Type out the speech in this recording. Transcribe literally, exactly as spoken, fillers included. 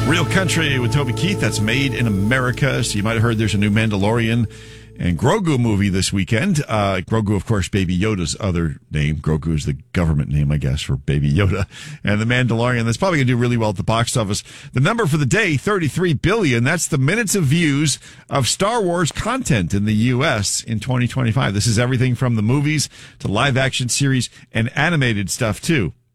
Real Country with Toby Keith. That's Made in America. So you might have heard there's a new Mandalorian and Grogu movie this weekend. Uh, Grogu, of course, Baby Yoda's other name. Grogu is the government name, I guess, for Baby Yoda. And the Mandalorian, that's probably going to do really well at the box office. The number for the day, thirty-three billion. That's the minutes of views of Star Wars content in the U S in twenty twenty-five. This is everything from the movies to live action series and animated stuff, too.